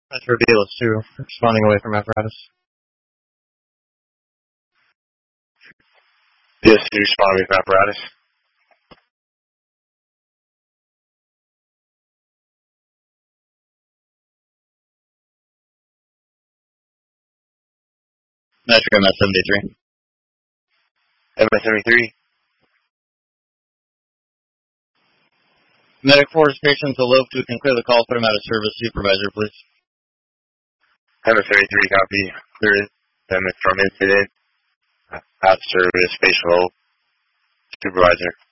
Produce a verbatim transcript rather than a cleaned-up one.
That's for Bealis too, responding away from apparatus. Yes, two responding from apparatus. Metric M S seventy-three. M S seventy-three. Medic force patients Alope to can clear the call, put him out of service. Supervisor, please. M S seventy-three, copy. Clear them from incident. Out of service, patient low. Supervisor.